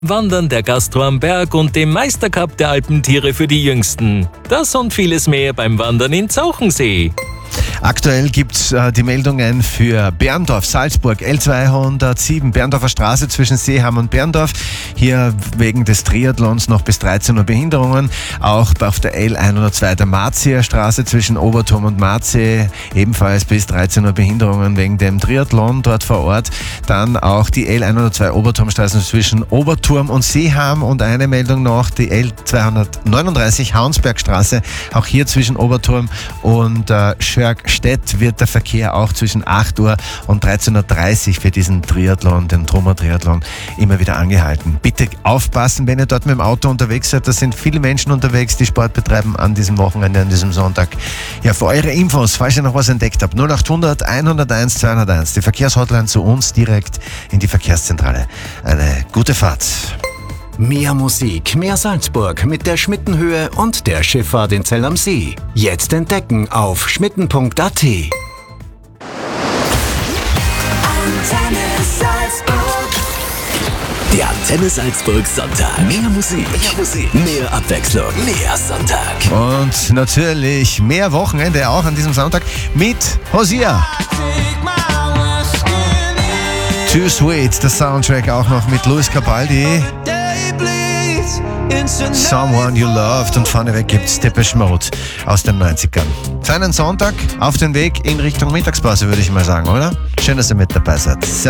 Wandern der Gastro am Berg und dem Meistercup der Alpentiere für die Jüngsten. Das und vieles mehr beim Wandern in Zauchensee. Aktuell gibt es die Meldungen für Berndorf, Salzburg, L207, Berndorfer Straße zwischen Seeham und Berndorf. Hier wegen des Triathlons noch bis 13 Uhr Behinderungen. Auch auf der L102 der Marzier Straße zwischen Oberturm und Marzi ebenfalls bis 13 Uhr Behinderungen wegen dem Triathlon dort vor Ort. Dann auch die L102 Oberturmstraße zwischen Oberturm und Seeham und eine Meldung noch, die L239 Haunsbergstraße, auch hier zwischen Oberturm und Schörgstedt wird der Verkehr auch zwischen 8 Uhr und 13.30 Uhr für diesen Triathlon, den Troma-Triathlon, immer wieder angehalten. Bitte aufpassen, wenn ihr dort mit dem Auto unterwegs seid. Da sind viele Menschen unterwegs, die Sport betreiben an diesem Wochenende, an diesem Sonntag. Ja, für eure Infos, falls ihr noch was entdeckt habt, 0800 101 201, die Verkehrshotline zu uns direkt in die Verkehrszentrale. Eine gute Fahrt. Mehr Musik, mehr Salzburg mit der Schmittenhöhe und der Schifffahrt in Zell am See. Jetzt entdecken auf schmitten.at. Antenne Salzburg. Der Antenne Salzburg Sonntag. Mehr Musik, mehr Abwechslung, mehr Sonntag. Und natürlich mehr Wochenende auch an diesem Sonntag mit Hosea. Too Sweet, der Soundtrack auch noch mit Luis Capaldi. Someone You Loved und vorneweg gibt's Depeche Mode aus den 90ern. Für einen Sonntag auf den Weg in Richtung Mittagspause, würde ich mal sagen, oder? Schön, dass ihr mit dabei seid.